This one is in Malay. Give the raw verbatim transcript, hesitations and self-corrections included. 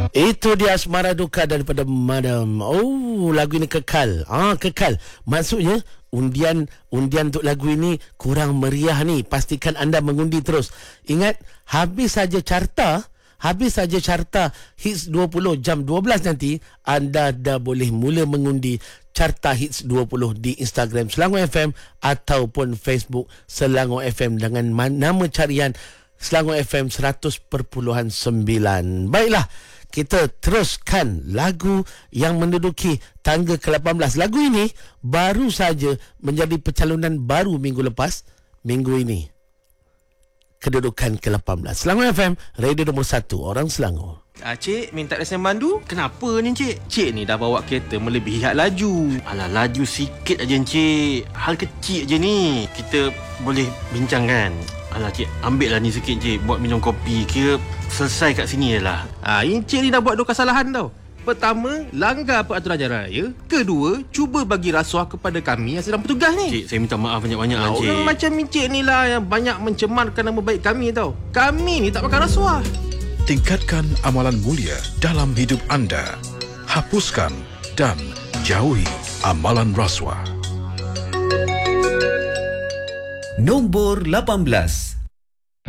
Itu dia Asmara Duka daripada Madam. Oh, lagu ini kekal. Ah, kekal. Maksudnya undian undian untuk lagu ini kurang meriah ni. Pastikan anda mengundi terus. Ingat, habis saja carta, habis saja carta Hits dua puluh jam dua belas nanti, anda dah boleh mula mengundi carta Hits dua puluh di Instagram Selangor F M ataupun Facebook Selangor F M dengan nama carian Selangor F M seratus perpuluhan sembilan. Baiklah, kita teruskan lagu yang menduduki tangga ke lapan belas. Lagu ini baru saja menjadi pencalonan baru minggu lepas. Minggu ini kedudukan ke lapan belas. Selangor F M, radio nombor satu orang Selangor. Ah, Cik, minta lesen mandu? Kenapa ni, Cik? Cik ni dah bawa kereta melebihi had laju. Alah, laju sikit aja, Cik. Hal kecil je ni. Kita boleh bincangkan. Alah, Cik, ambil lah ni sikit, Cik. Buat minum kopi. Kira selesai kat sini je lah. Ah, Encik ni dah buat dua kesalahan tau. Pertama, langgar peraturan jalan raya. Kedua, cuba bagi rasuah kepada kami yang sedang bertugas ni. Cik, saya minta maaf banyak-banyak lah, Cik. Orang macam Encik ni lah yang banyak mencemarkan nama baik kami tau. Kami ni tak makan rasuah. Tingkatkan amalan mulia dalam hidup anda. Hapuskan dan jauhi amalan rasuah. Nombor lapan belas.